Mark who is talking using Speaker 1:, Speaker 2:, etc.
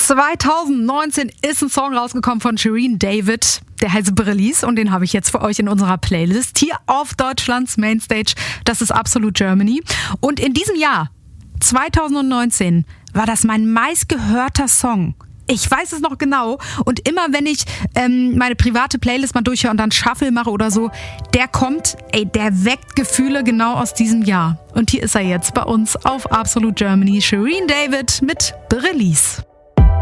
Speaker 1: 2019 ist ein Song rausgekommen von Shirin David, der heißt Release und den habe ich jetzt für euch in unserer Playlist hier auf Deutschlands Mainstage. Das ist Absolute Germany. Und in diesem Jahr, 2019, war das mein meistgehörter Song. Ich weiß es noch genau und immer wenn ich meine private Playlist mal durchhöre und dann Shuffle mache oder so, der kommt, der weckt Gefühle genau aus diesem Jahr. Und hier ist er jetzt bei uns auf Absolute Germany, Shirin David mit Release.